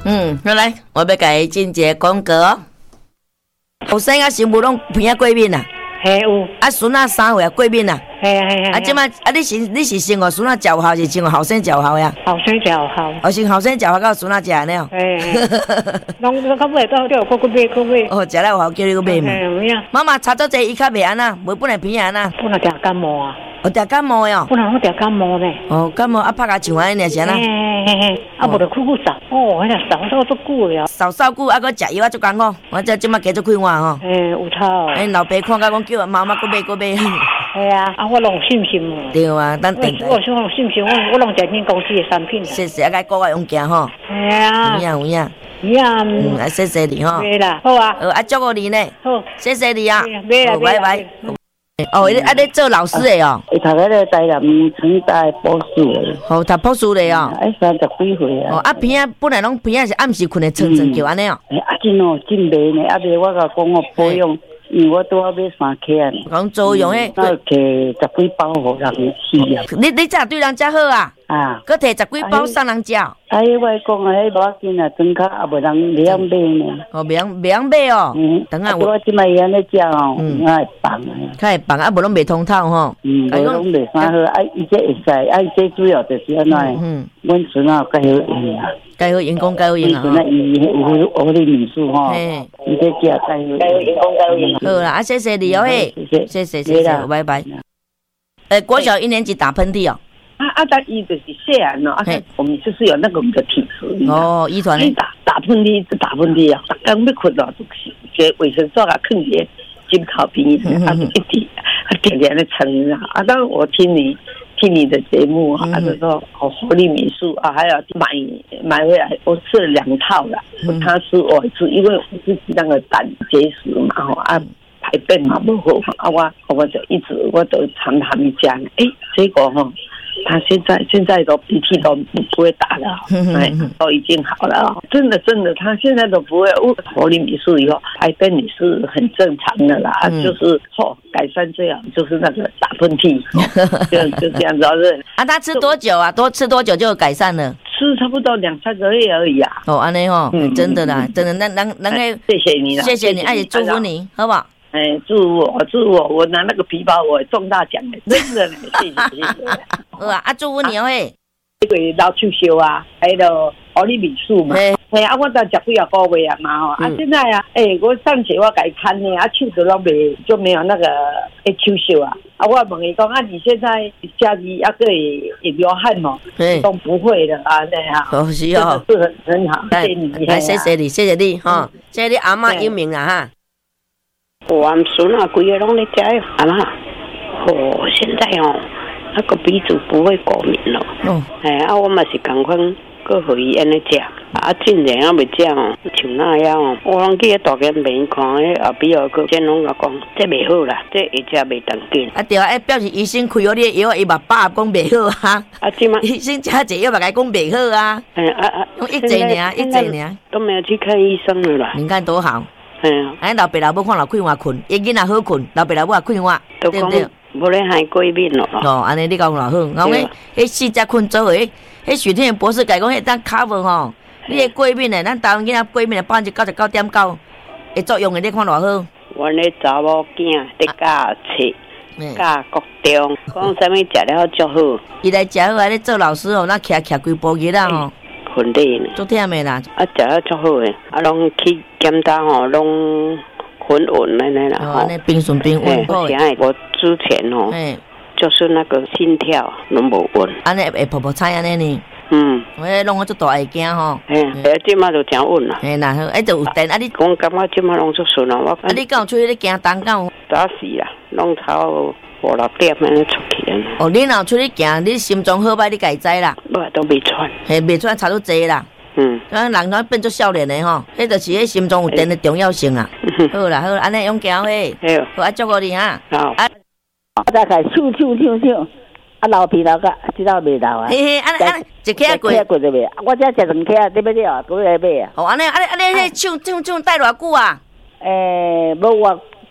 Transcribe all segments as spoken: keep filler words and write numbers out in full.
嗯，好来，我要甲伊进一个广告哦。后生啊，媳妇拢鼻啊过敏啊。 嘿有。 啊，孙仔三岁啊过敏啊。 嘿嘿嘿。 啊，即摆啊，你是你是生活孙仔食好，是生活后生食好呀？ 后生食好。 哦，是后生食好，到孙仔食呢？ 嘿嘿。拢拢到尾到叫我搁买搁买。 哦，食了有效，叫你搁买嘛。 嘿，有影。 妈妈查做者，伊较袂安那，无本来鼻安那。 本来定感冒啊。 哦，定感冒哟。 本来我定感冒呢。 哦，感冒啊，拍甲像安尼尔是安那。 嘿嘿嘿，啊无就苦苦扫。哦，迄个扫扫足久了。 扫扫久，啊，搁食药啊，足艰苦。我这即摆加足快活吼。 嘿，有透。 哎，老爸看甲讲叫妈妈搁买搁买。 系啊，啊我拢有信心哦。 对啊，咱电台。 我我有信心，我我拢食恁公司的产品。 谢谢，啊，该国外用行吼。 系啊。 有影有影。 有影。 嗯，啊，谢谢你吼。 对啦，好啊。 好，啊，祝福你呢。 好， 谢谢你啊。 买啦， 拜拜。哦，你啊，你做老师的哦。 伊读迄个台南成大博士的。 好，读博士的哦。 哎，三十几岁啊。 哦，啊鼻啊，本来拢鼻啊是暗时困的，蹭蹭叫安尼哦。 哎，啊，真哦，真袂呢，啊，袂我甲讲我保养。因为我拄啊买三克啊， 讲作用诶， 那摕十几包互人吃啊。 你你咋对人遮好啊？ 啊， 佮摕十几包送人食。啊， 迄我讲啊，迄无要紧啊，装卡也无人袂晓买呢。 哦，袂晓袂晓买哦。嗯。等下我即摆伊安尼食哦，嗯，较会放啊。 较会放啊，无拢袂通透吼。 嗯，无拢袂啥好，啊，伊这会使，啊，伊这主要就是安怎？嗯。阮孙啊，介好用啊。介好用讲介好用啊。孙啊，伊有学历美术吼。嘿。伊这食介好用。介好用讲介好用。 好啦，啊，谢谢你哦嘿。谢谢谢谢谢谢，拜拜。呃，国小一年级打喷嚏哦。 啊啊！但伊就是细汉哦，啊，我们就是有那个的体质。 哦，遗传。 打打喷嚏，一直打喷嚏啊！刚要困了，就是个卫生纸啊，放在枕头边，啊，一直啊，点点的撑啊。啊，当我听你听你的节目啊，就说哦，活力美术啊，还有买买回来，我吃了两套了。他吃我吃，因为我自己那个胆结石嘛，吼啊。排便嘛不好啊，我我就一直我都常他们讲，哎，结果哈，他现在现在都鼻涕都不会打了，哎，都已经好了，真的真的，他现在都不会。活力美术以后排便也是很正常的啦，嗯、就是哦改善这样，就是那个打喷嚏，就就这样子是。 啊，他吃多久啊？多吃多久就改善了？ 吃差不多两三个月而已啊。 哦，安尼哦，嗯、真的啦，真的，那那那个， 谢谢你啦， 谢谢你，哎，祝福你，好不好？ 哎，祝我祝我，我拿那个皮包我中大奖的，真的呢，谢谢谢谢。 好啊，啊祝福你哦嘿。 这个老秋秀啊，还有活力美术嘛，嘿啊，我才食几啊个月啊嘛吼，啊现在啊，哎，我上次我改看呢，啊手都拢没就没有那个诶秋秀啊，啊我问伊讲啊，你现在家里啊个也流汗哦，都不会的啊那样， 好是哦， 是很很好，谢谢你， 来谢谢你，谢谢你哈，谢谢你阿嬷英明啊哈。 我们孙啊，规个拢在加油，阿妈。哦，现在哦，那个鼻子不会过敏了。哦。哎，啊，我嘛是共款，搁互伊安尼食，啊，进前啊袂食哦，像那样哦，我拢去大间面看，迄后壁哦，个见拢甲讲，这袂好啦，这会食袂当紧。 啊对啊，哎，表示医生开我啲药，伊嘛爸讲袂好啊。啊，即嘛医生食这药嘛甲讲袂好啊。哎啊啊，用一剂尔，一剂尔。 都没有去看医生了啦。 你看多好。 哎呀， 哎，老爸老母看老困活困，伊囡仔好困，老爸老母也困活，对不对？ 无咧害过敏咯。 哦，安尼你讲偌好，我讲迄迄四只困做诶，迄许天博士讲讲迄当 cover 吼，你诶过敏诶，咱台湾囡仔过敏诶，百分之九十九点九会作用诶，你看偌好。 阮咧查某囝伫教册，教国中，讲啥物食了足好。 伊来食好啊！咧做老师哦，那徛徛规部日啦吼。 训练呢， 足忝诶啦， 啊食了足好诶，啊拢去检查吼，拢混稳安尼啦， 吼，安尼平顺平稳好诶。我之前吼，就是那个心跳拢无稳， 安尼会泡泡菜安尼呢。 嗯， 我弄我足大会惊吼。 嘿，哎，即马就真稳啦。 嘿，然后哎就有电啊！你讲感觉即马拢足顺啊，我啊你敢有出去咧行东港？ 早时啦，拢超五六点安尼出去啊。 哦，你若出去行，你心脏好歹，你家知啦。 无都袂喘。 嘿，袂喘差愈济啦。嗯，啊，人拢变做少年的吼，迄就是迄心脏有电的重要性啊。好啦，好啦，安尼用行嘿。好，啊，祝福你哈。 好。 啊，大概唱唱唱唱，啊，老皮老个，知道未老啊？ 嘿嘿，安尼安尼，一客过。 一客过就未，我只食两客，你要了，过来买啊。 哦，安尼安尼安尼，迄唱唱唱待偌久啊？ 诶，无我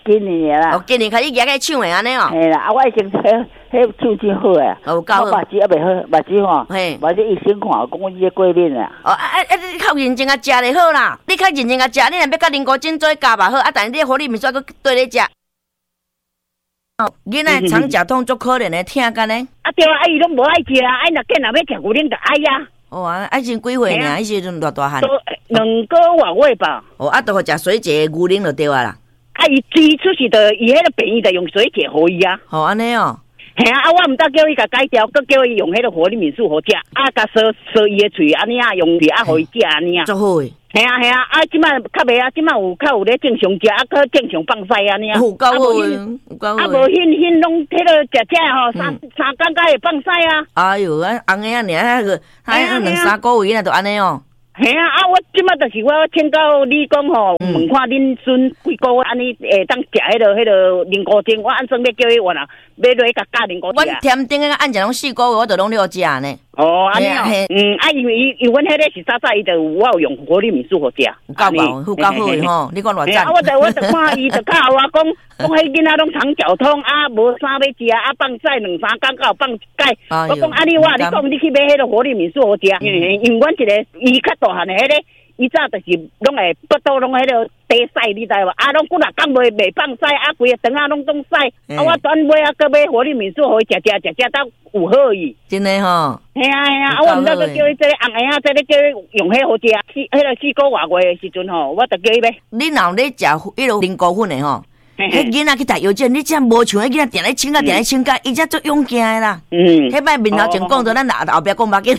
今年啦。 哦，今年开始举个唱的安尼哦。 嘿啦，啊，我已经迄迄唱真好诶。 哦，够好。 目睭还袂好，目睭吼，嘿，目睭医生看，讲我这过敏啦。 哦，啊啊啊！你较认真啊，食就好啦。你较认真啊，食，你若要甲林国珍做加嘛好，啊，但是你活力面煞佫对咧食。哦，囡仔肠食痛足可怜的，疼干呢。 啊对啊，啊伊拢无爱食啊，啊若见若要食牛奶就爱呀。 哦啊，啊先几岁呢？伊时阵偌大汉？ 两个月月吧。 哦，啊，都互食水解牛奶就对啊啦。 啊，伊最出是的，伊迄个便宜的用水解互伊啊。 哦，安尼哦。 嘿啊，啊我毋得叫伊甲改掉，佮叫伊用迄个活力敏素互食，啊，甲烧烧伊的喙安尼啊，用力啊互伊食安尼啊。 足好诶。 嘿啊嘿啊，啊即摆较袂啊，即摆有较有咧正常食，啊，佮正常放屎安尼啊。 有够好诶，有够好。 啊无迄迄拢迄个食食吼，三三工才会放屎啊。 哎哟，啊红个啊，尔那个，还两三个月啊，都安尼哦。 嘿啊！啊，我即摆就是我请教你讲吼，问看恁孙几个月安尼会当食迄个迄个灵菇精，我按算要叫伊换啊，要落去甲加灵菇精。 阮添丁个按一拢四个月，我都拢了食呢。 哦，安尼哦，嗯，啊，因为伊因阮迄个是早早伊就有我有用活力敏素互食， 有够够，有够好诶吼！你讲偌赞？ 啊，我就我就看伊就教我讲，讲迄囡仔拢肠绞痛啊，无啥要食啊，放屎两三工才有放解。我讲啊，你我你讲你去买迄个活力敏素互食，因为因为阮一个伊较大汉诶迄个。伊早就是拢会不倒拢迄个地屎，你知无？啊，拢几若工袂袂放屎，啊，规个肠啊拢总屎。啊，我转买啊，搁买活力敏素，互伊食食食食到有好伊。 真诶吼。 嘿啊嘿啊，啊，我毋得个叫伊这个红个啊，这个叫伊用迄好食。四迄个四个外月的时阵吼，我就叫伊买。 你若咧食迄落灵菇粉的吼，迄囡仔去读幼稚园，你这无像迄囡仔定咧请假定咧请假，伊才足勇敢的啦。嗯。迄摆面头前讲着，咱后壁讲目紧。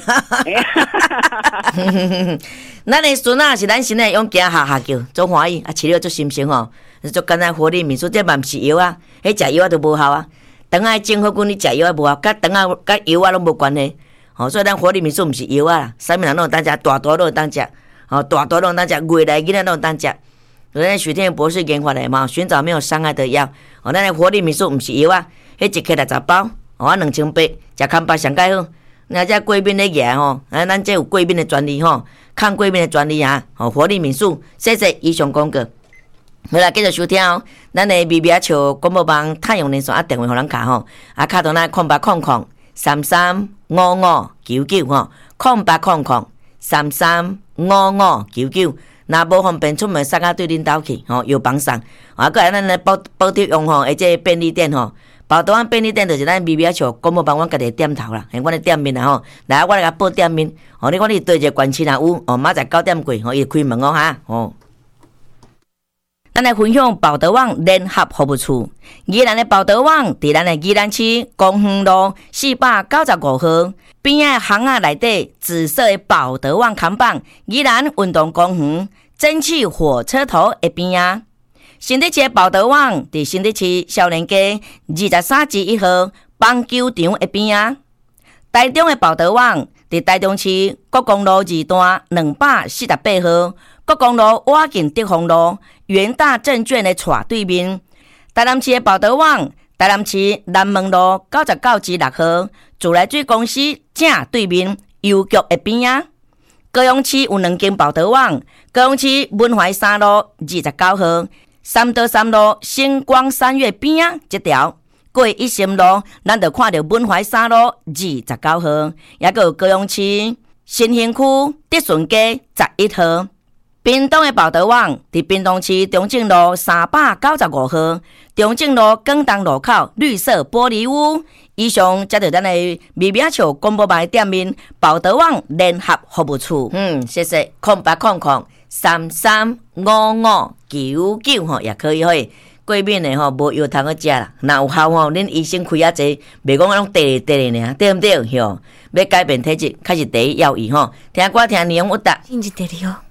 咱的孙仔是咱新的勇敢下下叫，足欢喜啊！饲了足心情吼，足简单活力面数，这嘛毋是药啊，迄食药啊都无效啊。肠仔正好滚，你食药啊无效，甲肠仔甲药啊拢无关系。吼、哦，所以咱活力面数毋是药啊啦，啥物人拢有当食，大大拢有当食，吼、哦，大大拢有当食，未来囡仔拢有当食。所以咱许天博士研发的嘛，寻找没有伤害的药。哦，咱的活力面数毋是药啊，迄一克六十包，哦，啊两千八，食康巴上介好。那这贵宾的药吼，啊，咱这有贵宾的专利吼，抗贵宾的专利啊，吼，活力敏素，谢谢以上广告。好啦，继续收听哦，咱的微微笑广播网太阳连线啊，电话互咱卡吼，啊，卡到咱空八空空三三五五九九吼，空八空空三三五五九九。若无方便出门，撒啊对恁兜去吼，有帮上。啊，搁来咱来保保贴用吼，而且便利店吼。报道安便利店就是咱微微笑广播帮阮家己店头啦，系阮的店面啦吼。来，我来甲报店面，吼你看你对一个关系若有，哦，明仔九点过，吼伊开门哦哈，哦。咱来分享报道网联合服务处，宜兰的报道网伫咱的宜兰市公园路四百九十五号边仔巷仔内底紫色的报道网看板，宜兰运动公园蒸汽火车头的边仔。新德市的报道网伫新德市少年街二十三至一号棒球场的边仔。台中的报道网伫台中市国公路二段两百四十八号国公路瓦近德丰路元大证券的斜对面。台南市的报道网台南市南门路九十九至六号自来水公司正对面邮局的边仔。高雄市有两间报道网，高雄市文怀三路二十九号三德三路星光三月边仔这条。过一心路，咱就看到文怀三路二十九号，也个有高雄市新兴区德顺街十一号。屏东的报道网伫屏东市中正路三百九十五号，中正路广东路口绿色玻璃屋。以上接着咱的微微笑广播牌店面报道网联合服务处。嗯，谢谢。空八空空三三五五九九吼，也可以嘿。过敏的吼，无药通去食啦。若有效吼，恁医生开啊济，袂讲拢地地的尔，对毋对？吼，要改变体质，开始第一要义吼。听歌听年有达。 星期第二哦。